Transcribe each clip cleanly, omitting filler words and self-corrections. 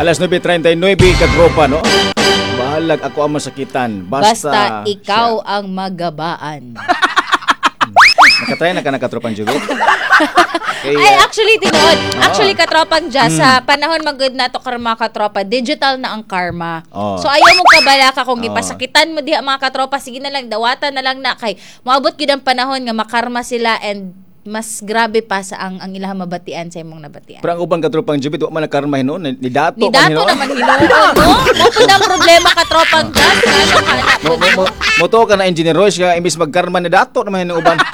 Alas 9:39 katropa, no? Bahalag ako ang masakitan. Basta ikaw ang magabaan. Nakatry na ka nakatropang jugit? Ay, actually, tinood. Actually, katropang jazz, sa panahon magod na to karma katropa, digital na ang karma. So, ayaw mo kabala ka kung ipasakitan mo diha mga katropa, sige na lang, dawatan na lang na kay maabot gid ang panahon nga makarma sila and mas grabe pa sa ang ilahang mabatian sa imong nabatian. Pero ang ubang katropang jubit, wa man nakarma hinon, ni dato ni dato naman hinon, no? Mo pud ang problema katropang jazz, moto ka na engineeros ka imbis magkarma ni dato naman hinon uban.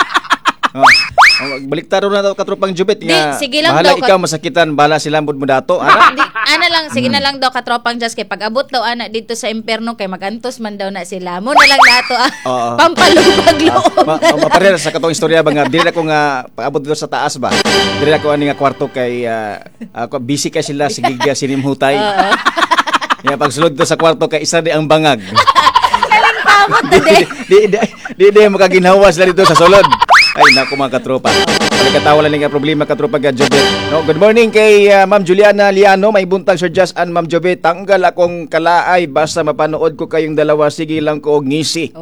Baliktaro na daw katropang jubit nga. Sige lang bahala daw, ikaw masakitan, bahala sila mo dato. Ana lang, sige na lang daw katropang jazz kay pag-abot daw ana dito sa imperno kay magantos man daw na sila. Mo na lang dato pampalubag loob. Maparera sa katong istorya ba nga dili ako nga pag-abot dito sa taas ba. Dili ako ani nga kwarto kay ako busy kay sila sige sinimhutay. Ya pagsulod do sa kwarto kay isa di ang bangag. Kalimtamot Di makaginawa sila dito sa sulod. Ay, naku mga katropa. Katawa lang nga problema katropa ka Jobet. No, good morning kay Ma'am Juliana Liano. May buntag Sir Just and Ma'am Jobet. Tanggal akong kalaay basta mapanood ko kayong dalawa. Sige lang ko og ngisi.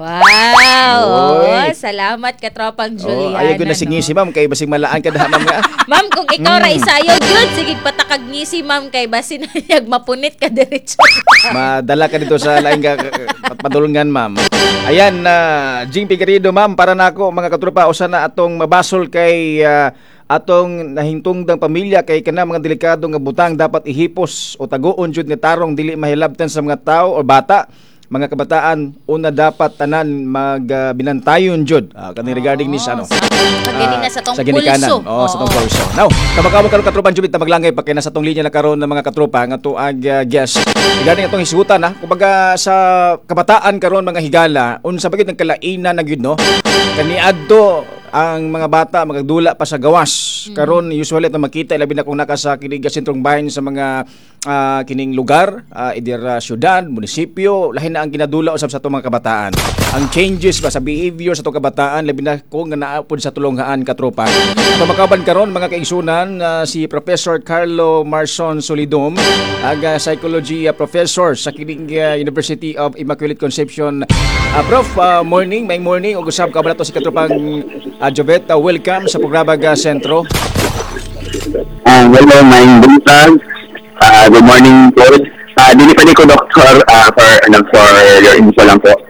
Wow! Salamat katropang Juliana. Ayaw ko na si ngisi ma'am kay basing malaan ka ma'am nga. Ma'am, kung ikaw ra isayo gyud sige patakag ngisi ma'am kay basin yag mapunit ka diretso. Madala ka dito sa laing padulungan ma'am. Ayan, Jing Pigarido ma'am, para nako mga katropa usa na atong mabasol kay atong nahintungdang pamilya kay kana mga delikado nga butang dapat ihipos o taguon jud ni tarong dili mahilabtan sa mga tao o bata. Mga kabataan, una dapat tanan binantayon jud kani regarding ni sa sa tong pulso. Sa tong pulso. Now, tabakaw karon katropan jud maglangay pa kay nasa tong linya na karon ng mga katropa nga tuag guest. Regarding atong hisutan kumbaga sa kabataan karon mga higala, unsa ba gyud nagkalainan na gyud no? Kaniadto ang mga bata magdula pa sa gawas. Karon usually ito makita labi na kung naka sa kining sentrong bahin sa mga kining lugar, either syudad, munisipyo, lahi na ang ginadula usab sa itong mga kabataan. Ang changes ba sa behavior sa itong kabataan labi na kung naapod sa tulonghaan katropa. At makaban karon mga kaigsunan si Professor Carlo Marson Solidum, ang psychology professor sa kining University of Immaculate Conception. Prof, morning, may morning ug usab ka bala to si katropang Jobet, welcome sa programa Sentro. Hello, my buntag. Good morning, Coach. Dili pa ko doctor for your info lang po.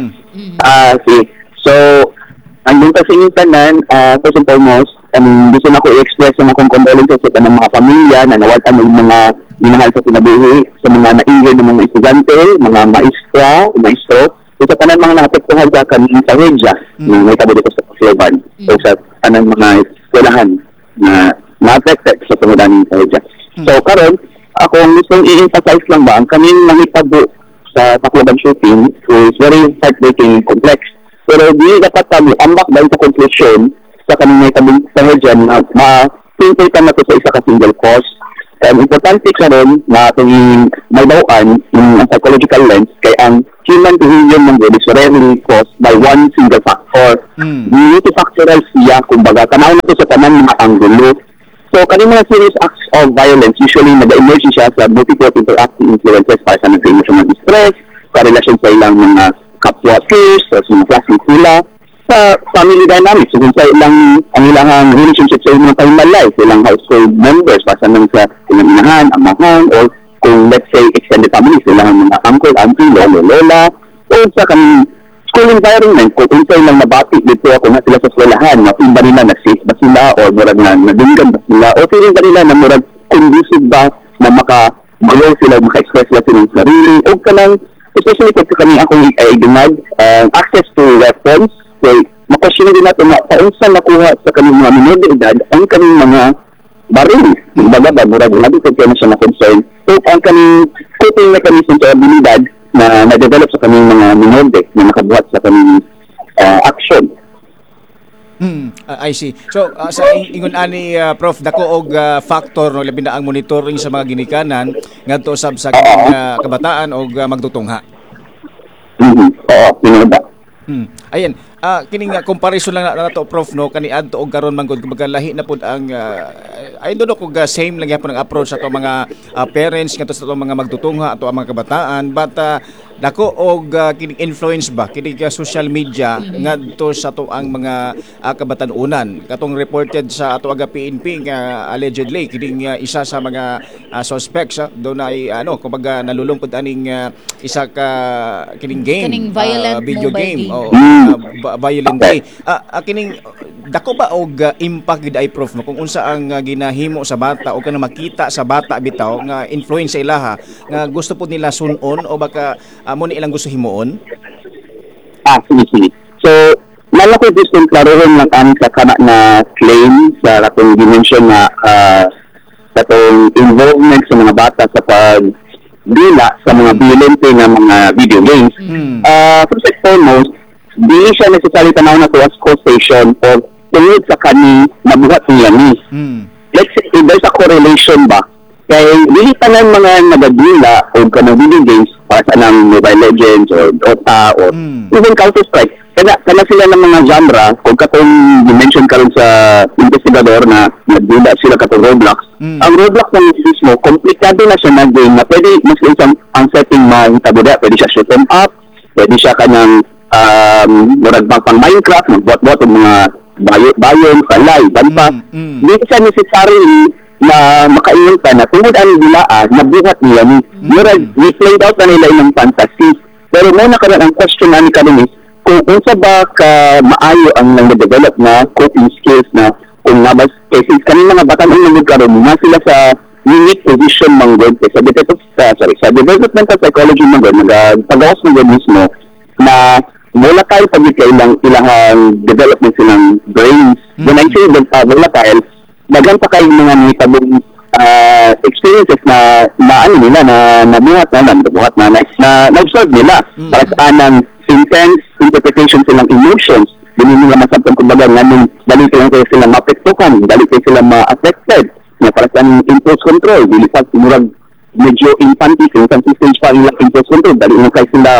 So, ang buntag sa inyong tanan, first and foremost, gusto na ko i-express ang akong condolences sa tanang mga pamilya na nawatan ng mga minahal sa sinabuhi, sa mga na-injured ng mga estudyante, mga maestro, sa tanan mga naapektuhan sa kanina sa Regia, may tabi dito sa Pasilaban, o sa tanan mga eskwelahan na na-affected sa pangudanin sa Regia. So, karon, ako gusto i-emphasize lang ba, ang kaming nangitabo sa Tacloban shooting is very heartbreaking complex. Pero di dapat kami ambak dahil sa conclusion sa kaming nangitabo sa Regia na ma-pinpoint na to sa isa ka single cause. Importante karon na ating may bawaan yung psychological lens kay ang human behavior ng body is rarely caused by one single factor. Multifactorial siya, kumbaga, tanaw na ito sa tanan mga anggulo. So, kanina mga serious acts of violence, usually nag-emerge siya sa multiple interacting influences para sa nag-emotional distress, karelasyon sa ilang mga kapwa peers, sa mga classmates nila, sa family dynamics, kung sa ilang ang ilang relationship sa ilang personal life, ilang household members, para sa ilang inahan, amahan, or kung let's say extended families, ilang mga uncle, auntie, lolo, lola, o sa kaming school environment, kung sa ilang nabati dito ako na sila sa eskwelahan, mapin ba nila na safe ba sila, o murag na nadunggan ba sila, o feeling ba nila na murag conducive ba na maka-grow sila, maka-express sila silang sarili, o kanang, especially kung kami akong i-demand access to weapons. So, makwestiyon din natin na saan nakuha sa kanyang mga minor de edad ang kanyang mga baril. Baga ba, murag na dito kayo na siya na-concern. So, ang kanyang coping mechanism sa abilidad na na-develop sa kanyang mga minor de na nakabuhat sa kanyang action. I see. So, sa ingon ani Prof, dako og factor no labi na ang monitoring sa mga ginikanan ngadto usab sa kabataan og magtutungha. Oo, pinada. Ayan. Kining comparison lang na to, Prof, no, kani adto og karon man gud kumbaga lahi na pud ang I don't know kung same lang gyapon ang approach sa to mga parents ngadto sa to mga magtutungha ato ang mga kabataan, but dako og kining influence ba kining social media ngadto sa to ang mga kabatan-unan katong reported sa ato aga PNP nga allegedly kining isa sa mga suspects do na kumbaga nalulungkod aning isa ka kining game, Kining violent video mobile game game. o violent day. Kining dako ba og impact gid ay, Prof, no, kung unsa ang ginahimo sa bata o kanang makita sa bata bitaw nga influence sa ilaha nga gusto pud nila sunon o baka mo ni ilang gusto himuon? Sige. So, nala ko gusto klarohin lang ang sa kana na claim sa katong dimension na katong involvement sa mga bata sa pagdila sa mga violente na mga video games. First and foremost, di siya necessarily tanaw na to as causation or tungod sa kani nabuhat niya ni. Let's say, there's a correlation ba? Kaya dili tanan mga nagadila o kanang video games para sa anang Mobile Legends or Dota or even Counter-Strike. Kana sila ng mga genre, kung katong dimension karon sa investigador na nagdila sila katong Roblox. Ang Roblox ng mismo, komplikado na siya na game na pwede mas isang ang setting mahitabo na. Pwede siya shoot 'em up, pwede siya kanang murag pang Minecraft, magbuhat-buhat ng mga bayon, kalay, banpa. Hindi siya necessarily na makaingon ka na tungod ang dilaan na buhat nila ni murag played out na nila yung fantasy. Pero mo na karon ang question na ni karon is kung unsa ba ka maayo ang nag-develop na coping skills na kung nabas cases kanina mga bata ang nagkaroon na sila sa unique position manggod sa developmental psychology manggod nagpagawas manggod mismo na volatile pag ilang development silang brains. When I say volatile, dagan pa kayo mga nitabong experiences na ano nila na nabuhat na na-observe nila para sa anang intense interpretation silang emotions. Dili nila masabtan kumbaga nganong dali kayo silang mapektukan, dali kayo silang ma-affected na para sa impulse control. Dili pa murag medyo infancy stage pa ilang impulse control. Dali na kayo sila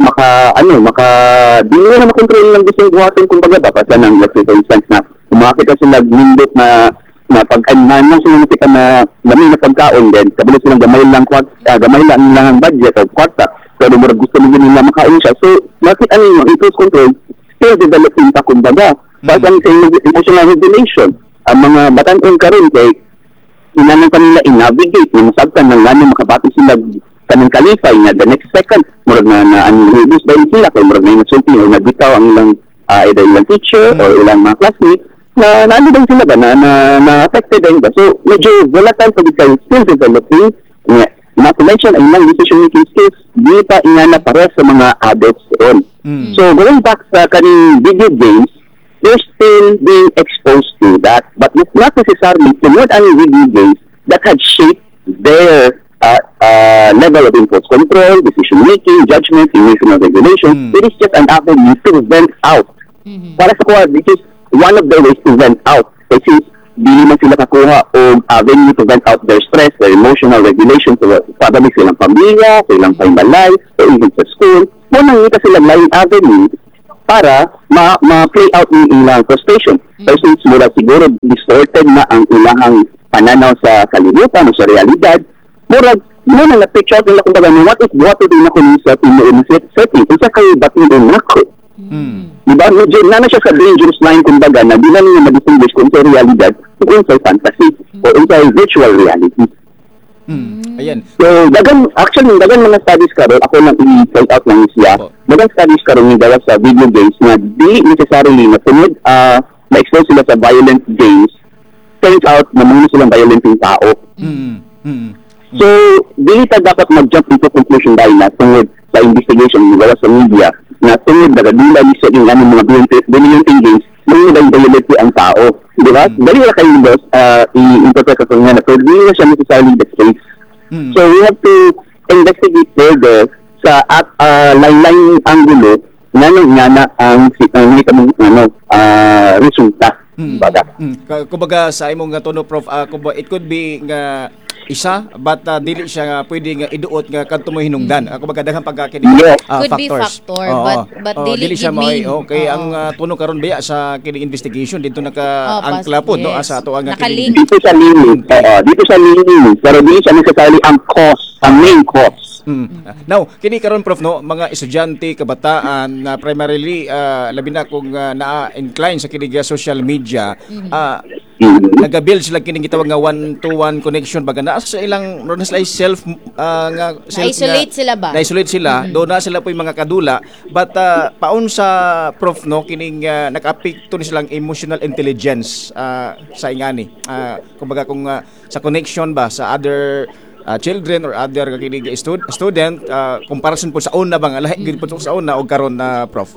dili na makontrol lang gusto buhatin kumbaga ba para sa nang let's say for instance na umakit ka sila nindot na pag-anman lang sila nakita na dami na pagkaon din kabalo silang gamay lang ang budget o kwarta pero murag gusto nila makain siya so nakita yung impulse control still developing pa kumbaga para sa emotional regulation ang mga batan-on karon kay inanong kanila i-navigate na masabtan ng gano'ng makabati sila kanang kalifay na the next second murag na reduce dahil sila kay murag na insulting o nagbitaw ang ilang either ilang teacher or ilang mga classmates na ano din sila ba na affected din ba so medyo volatile pag still developing not to mention ang ilang decision making skills di pa ingana para sa mga adults on so going back sa kaning video games they're still being exposed to that but it's not necessarily tungod ang video games that had shaped their level of impulse control, decision making, judgment, emotional regulation. It is just an avenue to vent out. Para sa kuha, this is one of the ways to vent out. Kasi dili man sila kakuha o avenue to vent out their stress, their emotional regulation sa probably silang pamilya, silang pambalay, or even sa school. Muna ngita silang lain avenue para ma-play out ng ilang frustration. Pero since mula siguro distorted na ang ilang pananaw sa kalibutan o sa realidad, murag na picture out nila kung baga what if buhato din ako sa setting isa kayo batin din ako diba medyo na siya sa dangerous line kung baga na di na niya ma-distinguish kung sa realidad kung sa fantasy o sa virtual reality ayan so dagan mga studies karon ako lang i-point out lang siya dagan studies karon yung dala sa video games na di necessarily na tunod na-expose sila sa violent games turns out na mga silang violent yung tao so, dili ta dapat mag-jump into conclusion dahil na tungod sa investigation wala sa media na tungod nagadula ni sa yung mga violent games mga violent ang tao. Di ba? Dali na kayo boss i-interpret ito nga na pero dili na siya necessarily the case. So, we have to investigate further sa line angulo na ang resulta. Kumbaga sa imong tono, Prof, it could be nga isa but dili siya nga pwede nga iduot nga kadto mo hinungdan. Ako magadaghang pagkakini Could be factor, but dili siya gid mean. okay, ang tuno karon biya sa kining investigation dito naka-angkla po no sa ato ang Nakalink. Dito sa linis, pero di siya necessarily ang main cause. Now, kini karon prof no, mga estudyante, kabataan na primarily labi na kung na-incline sa kining social media, nagabuild sila kining gitawag nga one-to-one connection baga na sa ilang self nga Na-isolate sila ba? Na-isolate sila, do na sila po yung mga kadula, but paun sa prof no kining naka-apekto ni silang emotional intelligence sa ingani. Kumbaga kung sa connection ba sa other children or other kinig student comparison po sa una bang lahi gid po sa una og karon na prof.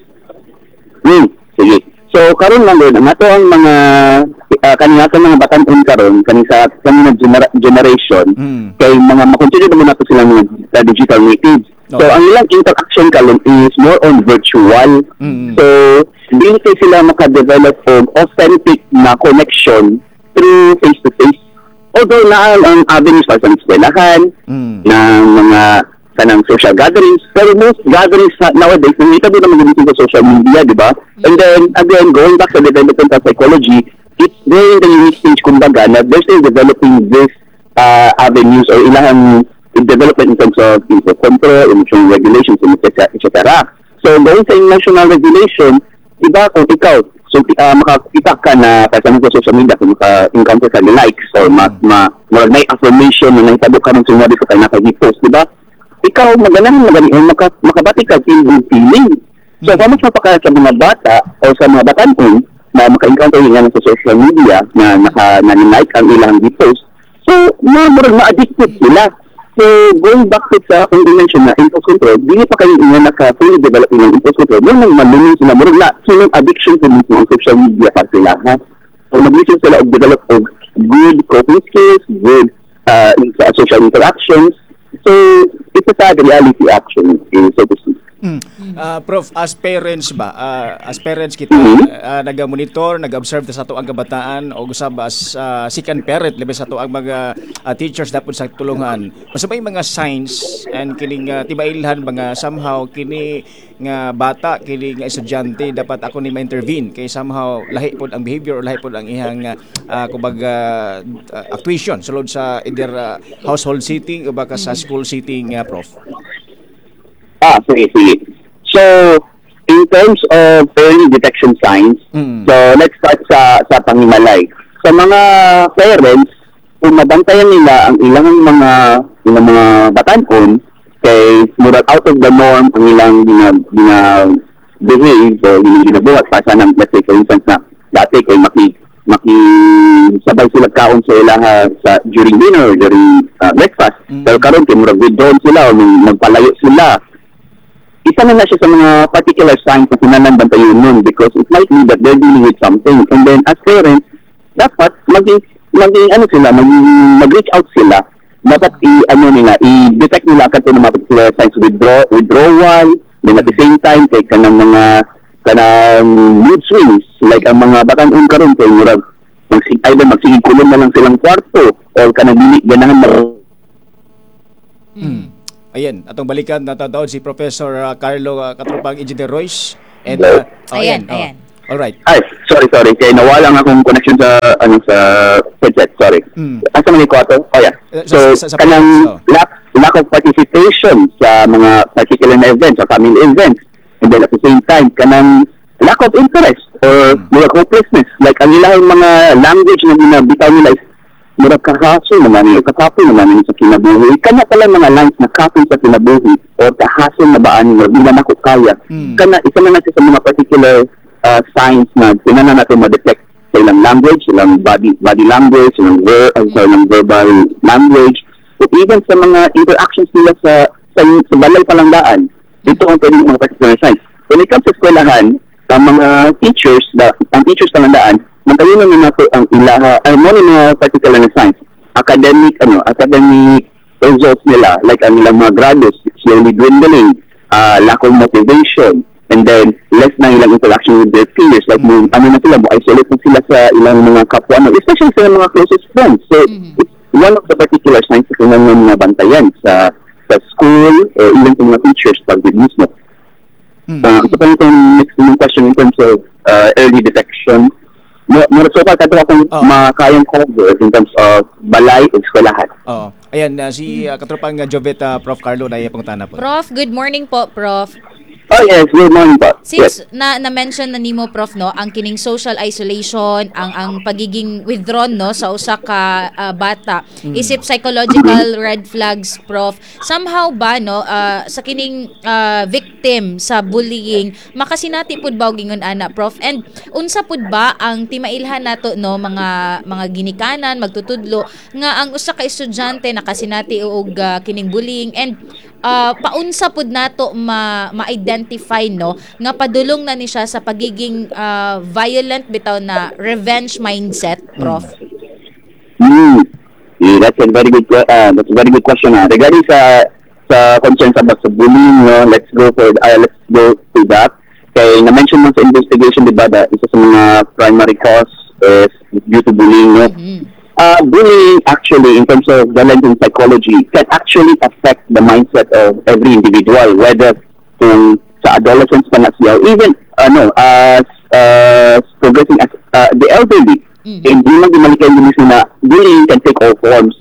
Sige. So karon lang din ang ato ang mga kanina sa mga batan-on karon kanisa generation kay mga makonsider mo nato sila mga digital natives. So ang ilang interaction karon is more on virtual. So dili kay sila maka-develop og authentic na connection through face-to-face. Although na ang avenues sa eskwelahan, ng mga kanang social gatherings, pero most gatherings nowadays, nakita mo naman dito sa social media, di ba? And then, again, going back sa development of psychology, it's very in the unique stage, kumbaga, na they're still developing this avenues or ilang development in terms of people control, emotional regulations, etc. So, going sa emotional regulation, diba kung ikaw, so makakita ka na kasama sa social media kung maka-encounter ka ng likes or may affirmation na naitabo ka ng sinabi sa kanya naka-post, diba? Ikaw magaling makabati ka feeling. So, kung mas mapakala sa mga bata o sa mga batan na maka-encounter yun sa social media na naka-like ang ilang post, so, ma-addicted sila. So, going back to sa kung dimension na impulse control, hindi pa kayo naka-fully develop ng impulse control. Yun ang malunin sila. Murag na, sinong addiction sa mismo ang social media para sila. So, mag-listen sila og develop og good coping skills, good social interactions. So, it's a sad reality actually, so to speak. Prof, as parents ba, as parents kita naga-monitor, nag-observe sa ato ang kabataan o usab as second parent lebe sa ato ang mga teachers dapat sa tulungan. Basta may mga signs and kining timailhan mga somehow kini nga bata, kini nga estudyante dapat ako ni ma-intervene kay somehow lahi pod ang behavior or lahi pod ang ihang kumbaga actuation sulod sa either household setting o baka sa school setting, prof. Sige. So, in terms of early detection signs, so let's start sa pangimalay. Sa mga parents, kung mabantayan nila ang ilang mga batan-on, kay murag out of the norm ang ilang behave o ginabuhat pa sa let's say for instance na dati kay makisabay sila kaon sa ilaha during dinner or during breakfast, pero karon kay murag withdrawn sila o magpalayo sila. Isa na siya sa mga particular signs na kinanan bantayan nun because it might be that they're dealing with something. And then as parents, dapat mag-reach out sila. Dapat i-detect nila agad ng mga particular signs withdrawal, then at the same time, kay kanang mood swings, like ang mga batan-on karon kay murag either magsigig-kulong na lang silang kwarto or kanang dili ganahan Ayan, atong balikan natataon si Professor Carlo Katropang Engineer Royce. And ayan. All right. Ay, sorry. Kaya nawala nga akong connection sa headset. Sorry. Asa man ko ato? Oh yeah. So, kanang lack of participation sa mga particular na events or family events. And then at the same time, kanang lack of interest or mga hopelessness. Like ang ilang mga language na binabitaw nila is murag kahaso naman, katapo naman sa kinabuhi. Kanya pala mga lines na kapin sa kinabuhi or kahaso na baan na hindi na ako kaya. Kana, isa na natin sa mga particular signs na pinana natin ma-detect sa ilang language, ilang body language, ilang verbal language, o even sa mga interactions nila sa balay palangdaan. Ito ang pwedeng mga particular signs. When it comes to eskwelahan, ang mga teachers palangdaan, magkayunan na nato ang ilaha, mga particular na signs. Academic results nila, like ang ilang mga grados, slowly dwindling, lack of motivation, and then less na ilang interaction with their peers, like isolate na sila sa ilang mga kapwa, especially sa mga closest friends. So, it's one of the particular signs na kailangan mga bantayan sa school or even sa mga teachers pag mismo. So itong next question in terms of early detection, so far kadto akong makayang cover in terms of balay o eskwelahan. Oo. Ayan, si katropang Jovet, Prof. Carlo, na pangutana po. Prof, good morning po, Prof. Oh yes, good morning po. Since na-mention na nimo, Prof, no, ang kining social isolation, ang pagiging withdrawn, no, sa usa ka bata, isip psychological red flags, Prof. Somehow ba, no, sa kining victim sa bullying, makasinati pud ba og ingon ana, Prof? And unsa pud ba ang timailhan nato, no, mga ginikanan, magtutudlo nga ang usa ka estudyante nakasinati og kining bullying, and paunsa pud nato ma-identify, no, nga padulong na ni siya sa pagiging violent bitaw na revenge mindset, Prof? Yeah, that's a very good question. Regarding sa concerns about sa bullying, no, let's go to that. Kay na-mention mo sa investigation, diba, that isa sa mga primary cause is due to bullying, no? Bullying actually, in terms of the lens in psychology, can actually affect the mindset of every individual, whether kung sa adolescents pa na siya, or even as progressing as the elderly. Hindi man gimalikan din na bullying can take all forms.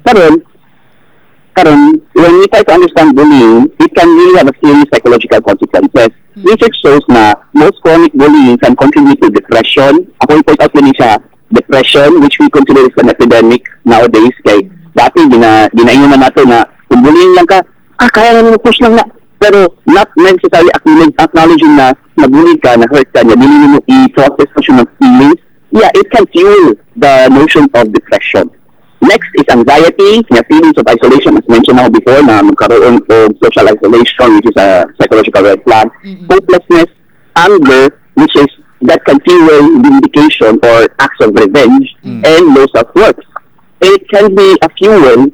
Karon, when we try to understand bullying, it can really have a serious psychological consequences. Research shows na most chronic bullying can contribute to depression. Ako i-point out din siya, depression, which we consider is an epidemic nowadays. Kay dati, ginaingon na natin na kung bullying lang ka, kaya na push lang na. Pero not necessarily acknowledging na nabully ka, na-hurt ka, na hindi mo i-process pa siya ng feelings. Yeah, it can fuel the notion of depression. Next is anxiety, feelings of isolation, as mentioned now before, na magkaroon of social isolation, which is a psychological red flag. Hopelessness, anger, which is that can fuel vindication or acts of revenge, and low self-worth. It can be a fuel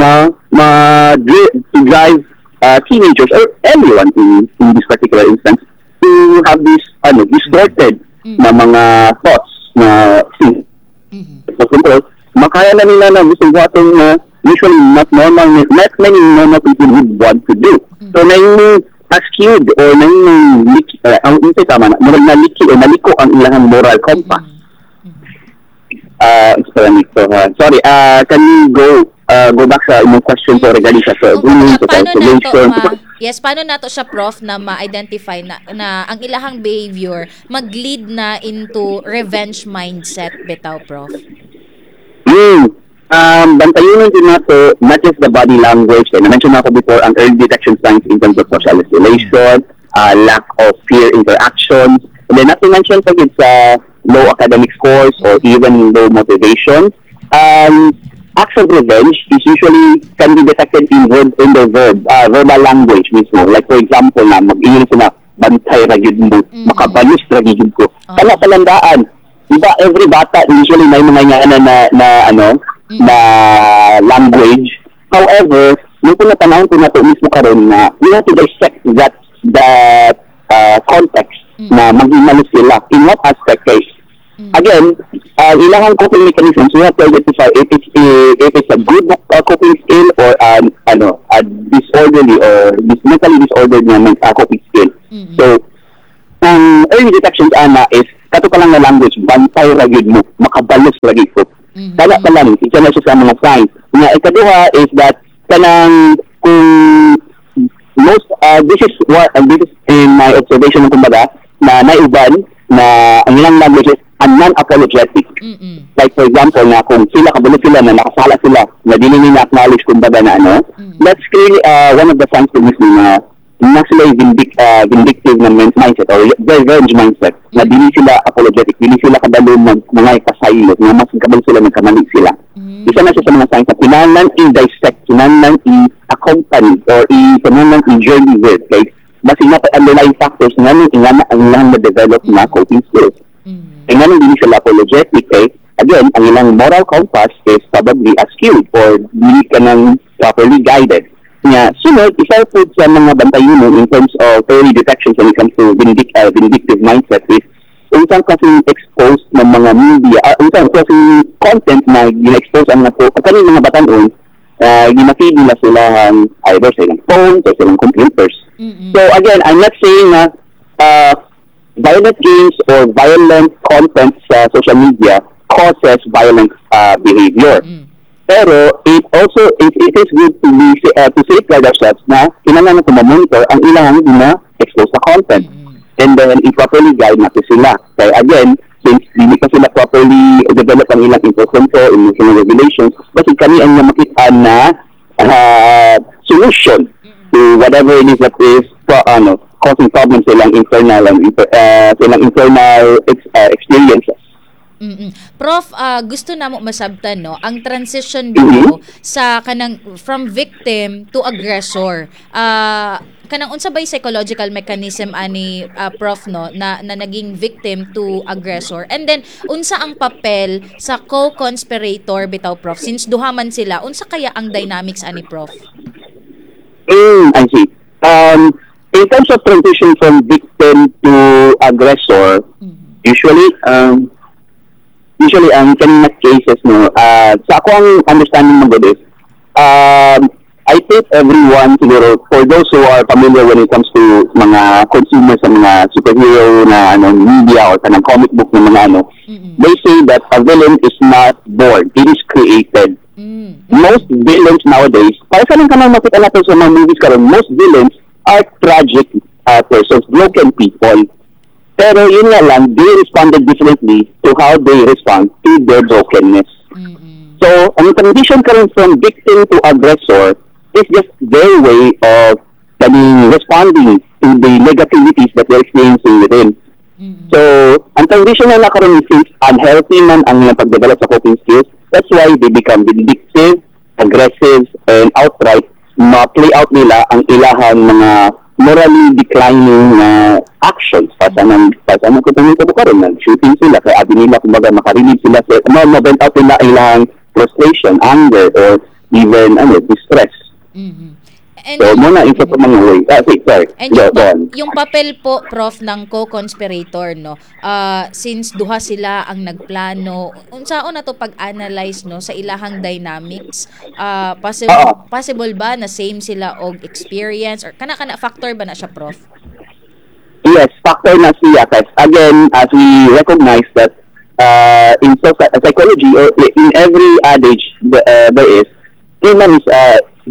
to drive teenagers or anyone in this particular instance to have this distorted na mga thoughts na for example, makaya na nila na gusto buhaton na usually not many normal people would want to do. So na yung skewed or na yung ang isa tama na naliki o naliko ang ilang moral compass. Sorry, can you go back sa imong question po regarding sa bullying, sa isolation? Paano nato siya, Prof, na ma-identify na ang ilahang behavior mag-lead na into revenge mindset bitaw, Prof? Bantayan din nato not just the body language. Na-mention na ako before ang early detection signs in terms of social isolation, lack of peer interactions, and then not to mention pag it's low academic scores or even low motivation. Acts of revenge is usually can be detected in the verbal language mismo. Like for example, na mag-iyon sila, bantay ragid mo, makabalis ragid ko. Kaya palandaan, diba every bata usually may mga na language. However, nung natanawin ko na ito mismo karon na we have to dissect that context na maghimalos sila. In what aspect case? Again, ilang coping mechanisms, we have to identify if it's a good coping skill or a disorderly or mentally disordered na coping skill. So, ang early detections is kato pa lang na language, bantay ragid mo, makabalos ragid ko. Kaya pa lang, isa na siya sa mga signs. Nga, ikaduha is that kanang kung most, this is in my observation ng kumbaga, na naiban na ang ilang languages are non-apologetic. Like for example, na kung sila kabalo sila na nakasala sila, na dili nila acknowledge kumbaga na that's clearly one of the signs to mismo na sila vindictive na mindset or revenge mindset, na dili sila apologetic, dili sila kabalo mga ipasaylo, na mas kabalo sila nagkamali sila. Isa na siya sa mga signs na kinanan i-dissect, kinanan i-accompany or kinanan i-journey with, like basi na underlying factors nga ang ilang na-develop na coping skills. Kaya nga hindi sila apologetic, again, ang ilang moral compass is probably skewed or hindi ka nang properly guided. Nga, sunod, isa po sa mga bantayunan in terms of early detections when it comes to vindictive mindset is minsan kasi exposed ng mga media, minsan kasi content na gina-expose ang kaning mga batanon, ginafeed nila silang either silang phones or silang computers. So again, I'm not saying na violent games or violent content sa social media causes violent behavior. Pero it is good to safeguard ourselves na kailangan na monitor ang ilang na expose na content. And then i-properly guide natin sila. Kaya again, since hindi pa sila properly develop ang ilang import control, emotional regulations, kasi kami ang makita na solution to whatever it is that is causing problems silang internal experiences. Prof, gusto na mo masabtan no ang transition dito sa kanang from victim to aggressor. Kanang unsa bay psychological mechanism ani Prof no na naging victim to aggressor, and then unsa ang papel sa co-conspirator bitaw Prof, since duhaman sila, unsa kaya ang dynamics ani Prof? I see. In terms of transition from victim to aggressor, usually ang kanina cases no, sa ako ang understanding mo is, I think everyone siguro, for those who are familiar when it comes to mga consumers sa mga superhero na media or kanang comic book na mga they say that a villain is not born, it is created. Most villains nowadays, para sa nang kanang makita natin sa mga movies karon, most villains are tragic persons, broken people. Pero yun nga lang, they responded differently to how they respond to their brokenness. So, ang transition karon from victim to aggressor is just their way of responding to the negativities that they're experiencing within. So, ang transition na nakaroon is unhealthy man ang pagdevelop sa coping skills. That's why they become vindictive, aggressive, and outright ma-play out nila ang ilahang mga morally declining actions. Pasanang kutunin ko karon nag-shooting sila kaya abi nila kumbaga makarelieve sila sa ma-vent out nila ilang frustration, anger, or even distress. And so muna isa pa mga way. Sorry. And yung papel po Prof ng co-conspirator no, since duha sila ang nagplano, unsaon na to pag-analyze no sa ilahang dynamics, possible ba na same sila og experience or kana factor ba na siya Prof? Yes, factor na siya kasi again as we recognize that in psychology or in every adage there is human is